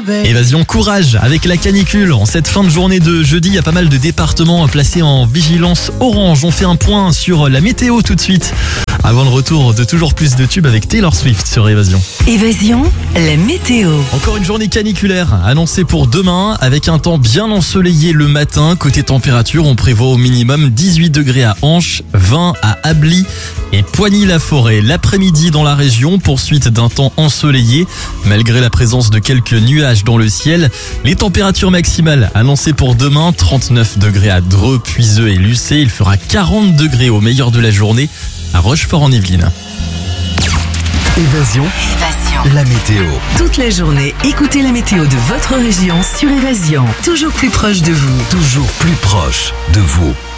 Évasion courage avec la canicule. En cette fin de journée de jeudi, il y a pas mal de départements placés en vigilance orange. On fait un point sur la météo tout de suite. Avant le retour de toujours plus de tubes avec Taylor Swift sur Évasion. Évasion, la météo. Encore une journée caniculaire annoncée pour demain avec un temps bien ensoleillé le matin. Côté température, on prévoit au minimum 18 degrés à Anche, 20 à Ably et Poigny-la-Forêt. L'après-midi dans la région, poursuite d'un temps ensoleillé. Malgré la présence de quelques nuages dans le ciel, les températures maximales annoncées pour demain, 39 degrés à Dreux, Puiseux et Lucé. Il fera 40 degrés au meilleur de la journée à Rochefort-en-Yvelines. Évasion, la météo. Toute la journée, écoutez la météo de votre région sur Évasion. Toujours plus proche de vous. Toujours plus proche de vous.